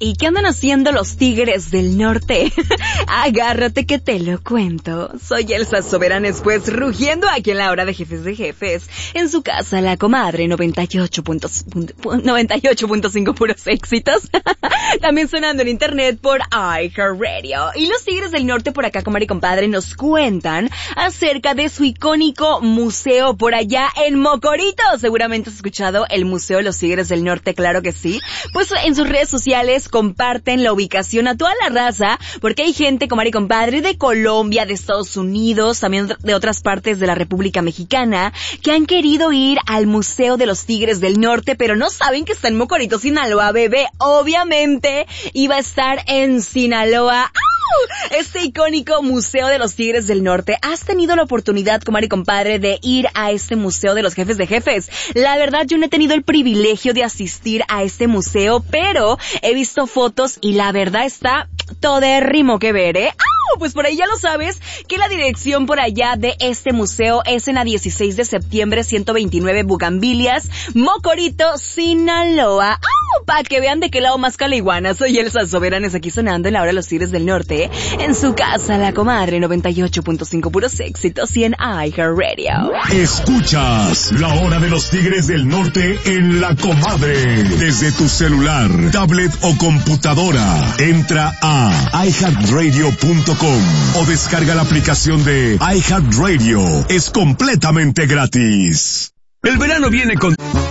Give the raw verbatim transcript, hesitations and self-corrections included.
¿Y qué andan haciendo los Tigres del Norte? Agárrate que te lo cuento. Soy Elsa Soberanes, pues, rugiendo aquí en la hora de Jefes de Jefes. En su casa, La Comadre, noventa y ocho punto cinco puros éxitos. También sonando en internet por iHeartRadio. Y los Tigres del Norte por acá, comadre y compadre, nos cuentan acerca de su icónico museo por allá en Mocorito. Seguramente has escuchado el Museo de los Tigres del Norte, claro que sí. Pues en sus redes sociales comparten la ubicación a toda la raza, porque hay gente, comadre y compadre, de Colombia, de Estados Unidos, también de otras partes de la República Mexicana, que han querido ir al Museo de los Tigres del Norte, pero no saben que está en Mocorito, Sinaloa, bebé. Obviamente iba a estar en Sinaloa. Este icónico Museo de los Tigres del Norte. ¿Has tenido la oportunidad, comadre y compadre, de ir a este Museo de los Jefes de Jefes? La verdad, yo no he tenido el privilegio de asistir a este museo, pero he visto fotos y la verdad está todérrimo que ver, ¿eh? ¡Ah! Pues por ahí ya lo sabes, que la dirección por allá de este museo es en la dieciséis de septiembre, ciento veintinueve Bugambilias, Mocorito, Sinaloa. ¡Ah! Para que vean de qué lado más caliguana. Soy Elsa Soberanes, aquí sonando en la hora de los Tigres del Norte. En su casa, La Comadre, noventa y ocho punto cinco puros éxitos y en iHeartRadio. Escuchas La Hora de los Tigres del Norte en La Comadre. Desde tu celular, tablet o computadora. Entra a i heart radio punto com o descarga la aplicación de iHeartRadio. Es completamente gratis. El verano viene con...